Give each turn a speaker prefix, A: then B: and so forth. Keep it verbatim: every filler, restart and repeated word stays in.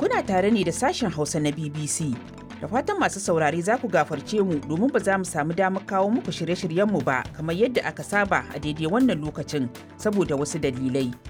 A: Kuna tare ne da sashen Hausa na B B C. Da fatan masu saurare za ku gafarce mu domin ba za mu samu damar kawo muku shirye-shiryenmu ba kamar yadda aka saba a daidai wannan lokacin saboda wasu dalilai.